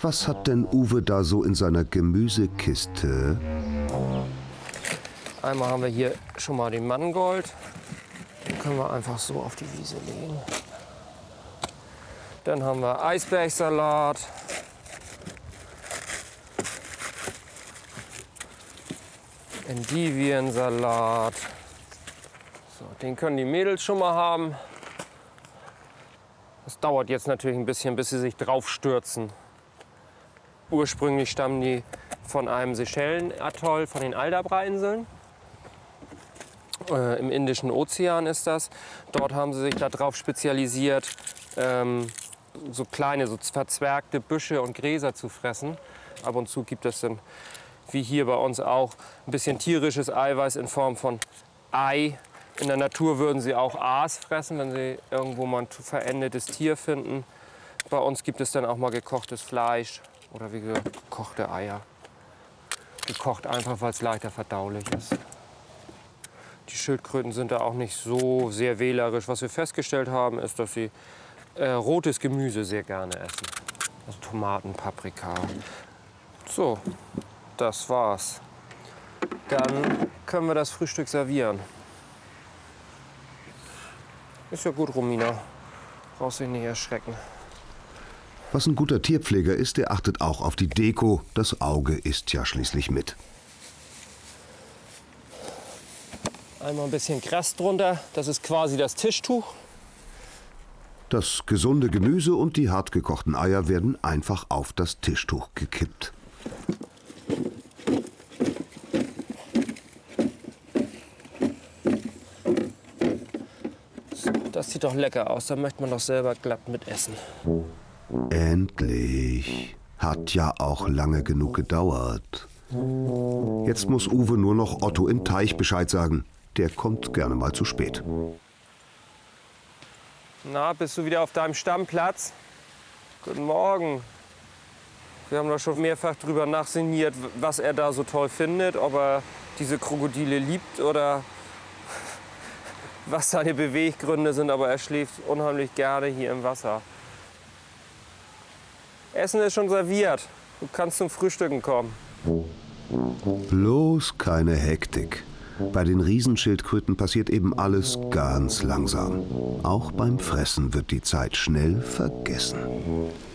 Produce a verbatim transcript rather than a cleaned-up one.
Was hat denn Uwe da so in seiner Gemüsekiste? Einmal haben wir hier schon mal den Mangold. Den können wir einfach so auf die Wiese legen. Dann haben wir Eisbergsalat. Endiviensalat. So, den können die Mädels schon mal haben. Das dauert jetzt natürlich ein bisschen, bis sie sich drauf stürzen. Ursprünglich stammen die von einem Seychellen-Atoll, von den Aldabra-Inseln. Äh, Im Indischen Ozean ist das. Dort haben sie sich darauf spezialisiert, ähm, so kleine, so verzwergte Büsche und Gräser zu fressen. Ab und zu gibt es dann, wie hier bei uns auch, ein bisschen tierisches Eiweiß in Form von Ei. In der Natur würden sie auch Aas fressen, wenn sie irgendwo mal ein verendetes Tier finden. Bei uns gibt es dann auch mal gekochtes Fleisch oder wie gekochte Eier. Gekocht einfach, weil es leichter verdaulich ist. Die Schildkröten sind da auch nicht so sehr wählerisch. Was wir festgestellt haben, ist, dass sie äh, rotes Gemüse sehr gerne essen. Also Tomaten, Paprika. So, das war's. Dann können wir das Frühstück servieren. Ist ja gut, Romina. Brauchst dich nicht erschrecken. Was ein guter Tierpfleger ist, der achtet auch auf die Deko. Das Auge isst ja schließlich mit. Einmal ein bisschen Gras drunter. Das ist quasi das Tischtuch. Das gesunde Gemüse und die hart gekochten Eier werden einfach auf das Tischtuch gekippt. Das sieht doch lecker aus, da möchte man doch selber glatt mit essen. Endlich. Hat ja auch lange genug gedauert. Jetzt muss Uwe nur noch Otto im Teich Bescheid sagen. Der kommt gerne mal zu spät. Na, bist du wieder auf deinem Stammplatz? Guten Morgen. Wir haben doch schon mehrfach drüber nachsinniert, was er da so toll findet. Ob er diese Krokodile liebt oder was seine Beweggründe sind, aber er schläft unheimlich gerne hier im Wasser. Essen ist schon serviert. Du kannst zum Frühstücken kommen. Bloß keine Hektik. Bei den Riesenschildkröten passiert eben alles ganz langsam. Auch beim Fressen wird die Zeit schnell vergessen.